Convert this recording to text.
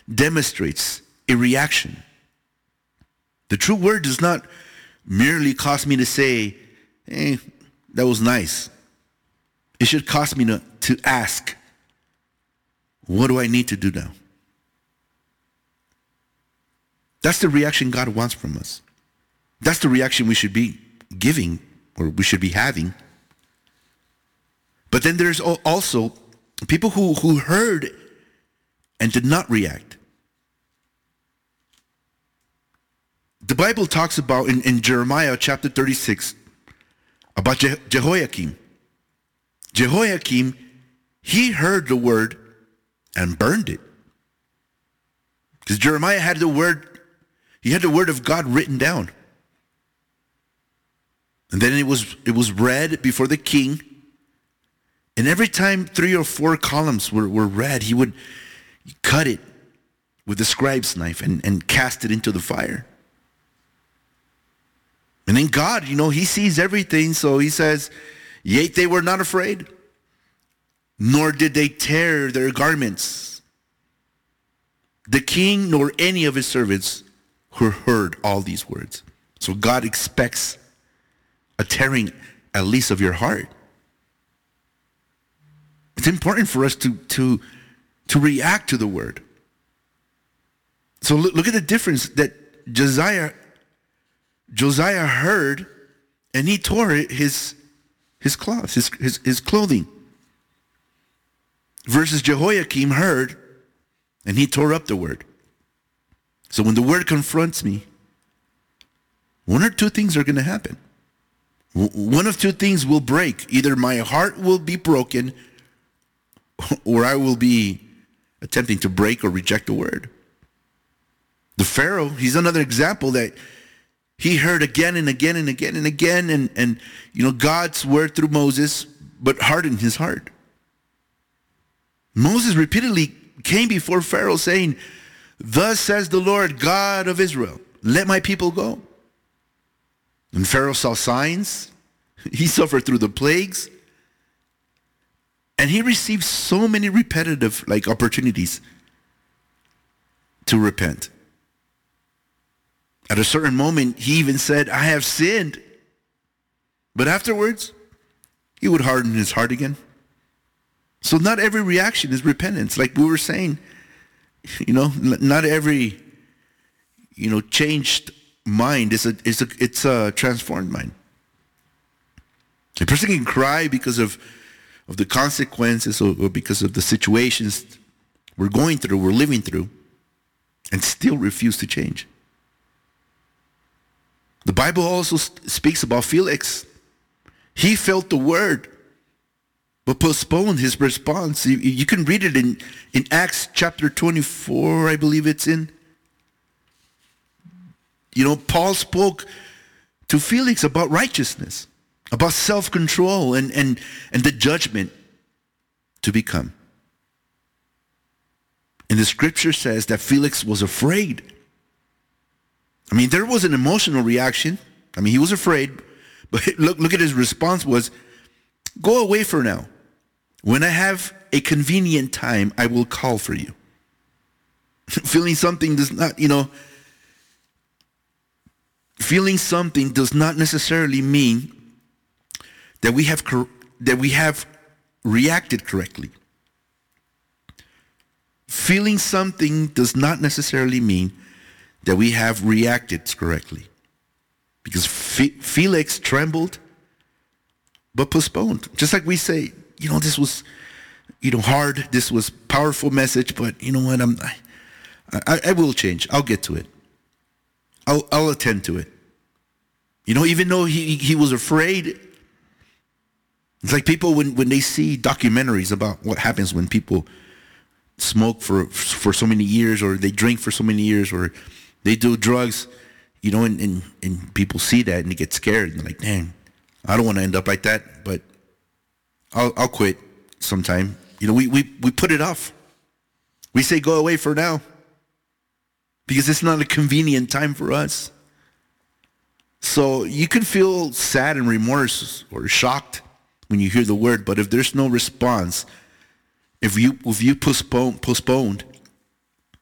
demonstrates a reaction. The true word does not merely cause me to say, hey, that was nice. It should cause me to ask, what do I need to do now? That's the reaction God wants from us. That's the reaction we should be giving, or we should be having. But then there's also people who heard and did not react. The Bible talks about in Jeremiah chapter 36 about Jehoiakim. Jehoiakim, he heard the word and burned it. Because Jeremiah had the word, he had the word of God written down. And then it was read before the king. And every time 3 or 4 columns were read, he would cut it with the scribe's knife and cast it into the fire. And then God, he sees everything, so he says, yet they were not afraid, nor did they tear their garments. The king nor any of his servants who heard all these words. So God expects a tearing at least of your heart. It's important for us to react to the word. So look at the difference that Josiah heard, and he tore his cloth, his clothing. Versus Jehoiakim heard, and he tore up the word. So when the word confronts me, one or two things are going to happen. One of two things will break. Either my heart will be broken, or I will be attempting to break or reject the word. The Pharaoh, he's another example that he heard again and again and again and again, and God's word through Moses, but hardened his heart. Moses repeatedly came before Pharaoh saying, thus says the Lord God of Israel, let my people go. And Pharaoh saw signs. He suffered through the plagues. And he received so many repetitive opportunities to repent. At a certain moment, he even said, I have sinned. But afterwards, he would harden his heart again. So not every reaction is repentance. Like we were saying, not every, changed mind is a transformed mind. A person can cry because of the consequences or because of the situations we're going through, we're living through, and still refuse to change. The Bible also speaks about Felix. He felt the word, but postponed his response. You can read it in Acts chapter 24, I believe it's in. Paul spoke to Felix about righteousness, about self-control and the judgment to become. And the scripture says that Felix was afraid. There was an emotional reaction. He was afraid, but look at his response was, go away for now. When I have a convenient time, I will call for you. Feeling something does not necessarily mean that we have reacted correctly. Feeling something does not necessarily mean that we have reacted correctly. Because Felix trembled, but postponed. Just like we say, this was, hard, this was powerful message, but you know what, I will change. I'll get to it. I'll attend to it. Even though he was afraid, it's like people when they see documentaries about what happens when people smoke for so many years, or they drink for so many years, or they do drugs, and people see that and they get scared and they're like, dang, I don't want to end up like that, but I'll quit sometime. We put it off. We say go away for now because it's not a convenient time for us. So you can feel sad and remorse or shocked when you hear the word, but if there's no response, if you postponed,